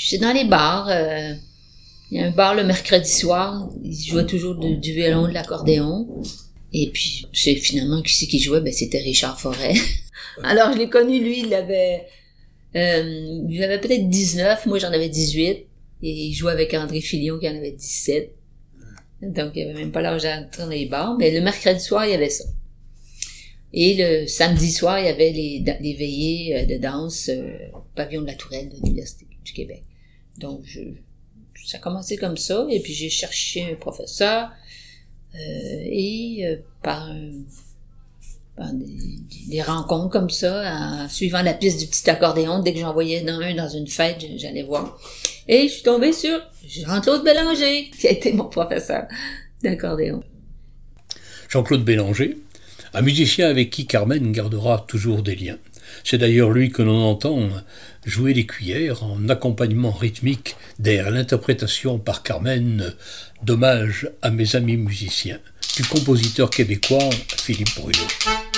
j'étais dans les bars. Il y a un bar le mercredi soir. Il jouait toujours du violon, de l'accordéon. Et puis, c'est finalement qui jouait, c'était Richard Forêt. Alors, je l'ai connu, lui, il avait peut-être 19, moi j'en avais 18. Et il jouait avec André Filion qui en avait 17. Donc, il avait même pas l'âge d'entrer dans les bars. Mais le mercredi soir, il y avait ça. Et le samedi soir, il y avait les veillées de danse au pavillon de la Tourelle de l'Université du Québec. Donc, ça a commencé comme ça. Et puis, j'ai cherché un professeur. Par des rencontres comme ça, en suivant la piste du petit accordéon, dès que j'en voyais dans une fête, j'allais voir. Et je suis tombée sur Jean-Claude Bélanger, qui a été mon professeur d'accordéon. Jean-Claude Bélanger, un musicien avec qui Carmen gardera toujours des liens. C'est d'ailleurs lui que l'on entend jouer les cuillères en accompagnement rythmique d'air, l'interprétation par Carmen d'hommage à mes amis musiciens, du compositeur québécois Philippe Bruno.